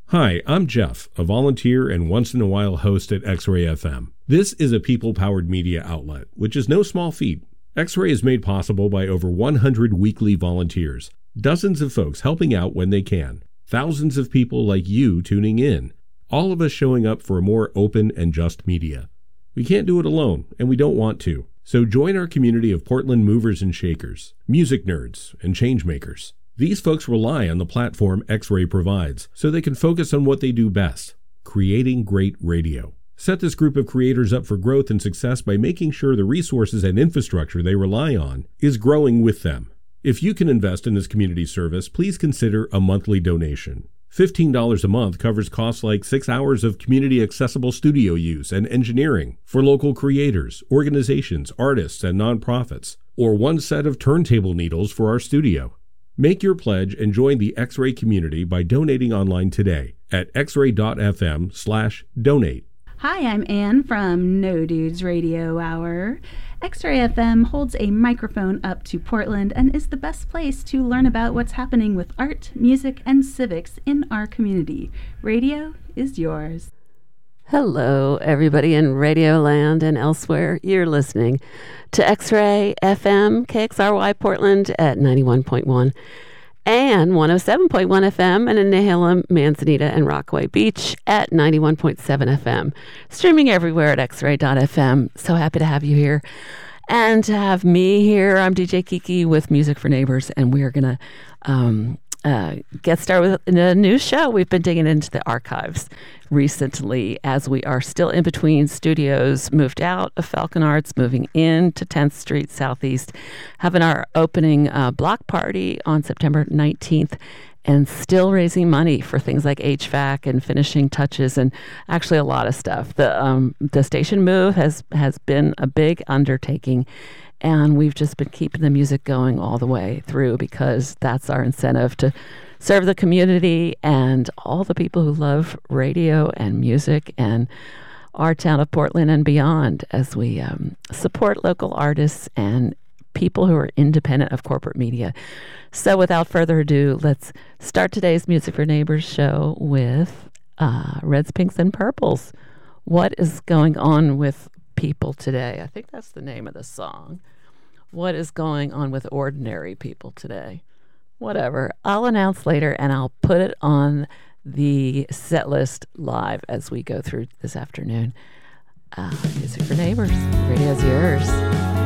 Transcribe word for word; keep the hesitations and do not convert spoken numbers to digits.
Hi, I'm Jeff, a volunteer and once-in-a-while host at X-Ray F M. This is a people-powered media outlet, which is no small feat. X-Ray is made possible by over one hundred weekly volunteers, dozens of folks helping out when they can, thousands of people like you tuning in, all of us showing up for a more open and just media. We can't do it alone, and we don't want to. So join our community of Portland movers and shakers, music nerds, and change makers. These folks rely on the platform X-Ray provides so they can focus on what they do best, creating great radio. Set this group of creators up for growth and success by making sure the resources and infrastructure they rely on is growing with them. If you can invest in this community service, please consider a monthly donation. fifteen dollars a month covers costs like six hours of community-accessible studio use and engineering for local creators, organizations, artists, and nonprofits, or one set of turntable needles for our studio. Make your pledge and join the X-Ray community by donating online today at xray.fm slash donate. Hi, I'm Ann from No Dudes Radio Hour. X-Ray F M holds a microphone up to Portland and is the best place to learn about what's happening with art, music, and civics in our community. Radio is yours. Hello, everybody in Radio Land and elsewhere. You're listening to X-Ray F M, K X R Y Portland at ninety-one point one and one oh seven point one F M, and in Nehalem, Manzanita, and Rockaway Beach at ninety-one point seven F M. Streaming everywhere at x ray dot f m. So happy to have you here. And to have me here, I'm D J Kiki with Music for Neighbors, and we are going to um, uh, get started with a new show. We've been digging into the archives recently as we are still in between studios, moved out of Falcon Arts, moving into tenth Street Southeast, having our opening uh, block party on September nineteenth, and still raising money for things like H V A C and finishing touches and actually a lot of stuff. The um, the station move has, has been a big undertaking, and we've just been keeping the music going all the way through because that's our incentive to serve the community and all the people who love radio and music and our town of Portland and beyond as we um, support local artists and people who are independent of corporate media. So without further ado, let's start today's Music for Neighbors show with uh, Reds, Pinks, and Purples. What is going on with people today? I think that's the name of the song. What is going on with ordinary people today? Whatever. I'll announce later, and I'll put it on the set list live as we go through this afternoon. Uh, Music for Neighbors. Radio's yours.